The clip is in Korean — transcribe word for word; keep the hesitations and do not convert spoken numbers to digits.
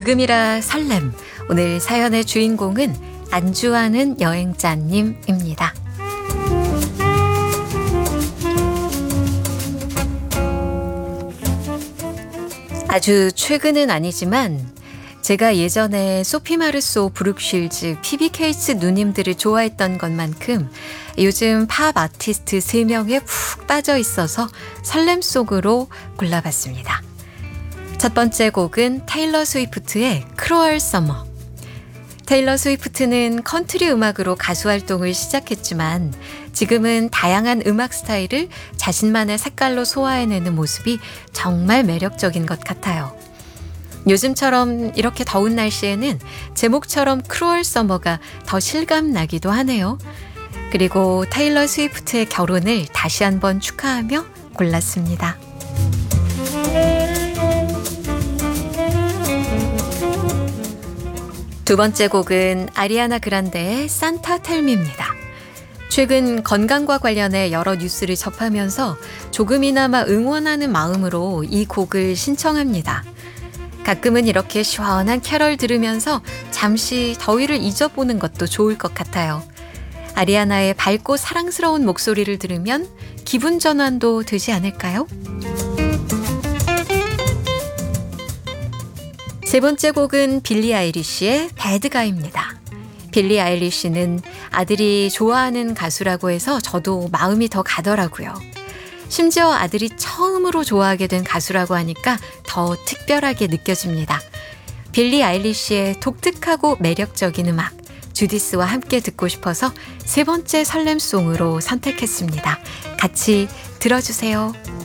지금이라 설렘. 오늘 사연의 주인공은 안주하는 여행자님입니다. 아주 최근은 아니지만 제가 예전에 소피 마르소, 브룩실즈, 피비 케이츠 누님들을 좋아했던 것만큼 요즘 팝 아티스트 세 명에 푹 빠져 있어서 설렘송으로 골라봤습니다. 첫 번째 곡은 테일러 스위프트의 크루얼 서머. 테일러 스위프트는 컨트리 음악으로 가수 활동을 시작했지만 지금은 다양한 음악 스타일을 자신만의 색깔로 소화해내는 모습이 정말 매력적인 것 같아요. 요즘처럼 이렇게 더운 날씨에는 제목처럼 크루얼 서머가 더 실감나기도 하네요. 그리고 테일러 스위프트의 결혼을 다시 한번 축하하며 골랐습니다. 두 번째 곡은 아리아나 그란데의 산타 텔미입니다. 최근 건강과 관련해 여러 뉴스를 접하면서 조금이나마 응원하는 마음으로 이 곡을 신청합니다. 가끔은 이렇게 시원한 캐럴 들으면서 잠시 더위를 잊어보는 것도 좋을 것 같아요. 아리아나의 밝고 사랑스러운 목소리를 들으면 기분 전환도 되지 않을까요? 세 번째 곡은 빌리 아일리시의 배드가이입니다. 빌리 아일리시는 아들이 좋아하는 가수라고 해서 저도 마음이 더 가더라고요. 심지어 아들이 처음으로 좋아하게 된 가수라고 하니까 더 특별하게 느껴집니다. 빌리 아일리시의 독특하고 매력적인 음악, 주디스와 함께 듣고 싶어서 세 번째 설렘송으로 선택했습니다. 같이 들어주세요.